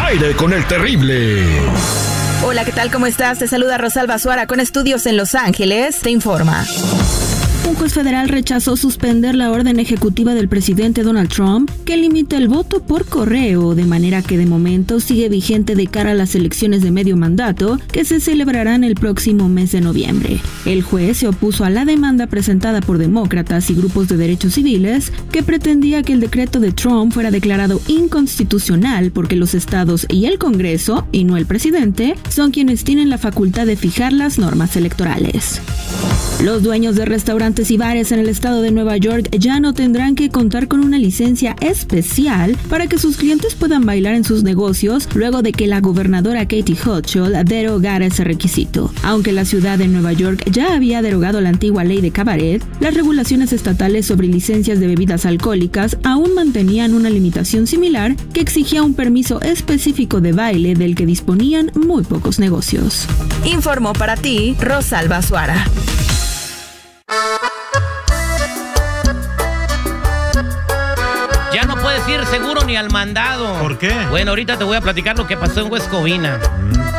aire con el terrible. Hola, ¿qué tal? ¿Cómo estás? Te saluda Rosalba Suara con estudios en Los Ángeles. Te informa. Un juez federal rechazó suspender la orden ejecutiva del presidente Donald Trump que limita el voto por correo, de manera que de momento sigue vigente de cara a las elecciones de medio mandato que se celebrarán el próximo mes de noviembre. El juez se opuso a la demanda presentada por demócratas y grupos de derechos civiles que pretendía que el decreto de Trump fuera declarado inconstitucional porque los estados y el Congreso, y no el presidente, son quienes tienen la facultad de fijar las normas electorales. Los dueños de restaurantes y bares en el estado de Nueva York ya no tendrán que contar con una licencia especial para que sus clientes puedan bailar en sus negocios luego de que la gobernadora Katie Hochul derogara ese requisito. Aunque la ciudad de Nueva York ya había derogado la antigua ley de cabaret, las regulaciones estatales sobre licencias de bebidas alcohólicas aún mantenían una limitación similar que exigía un permiso específico de baile del que disponían muy pocos negocios. Informó para ti Rosalba Suara. Ya no puedes ir seguro ni al mandado. ¿Por qué? Bueno, ahorita te voy a platicar lo que pasó en Huescovina.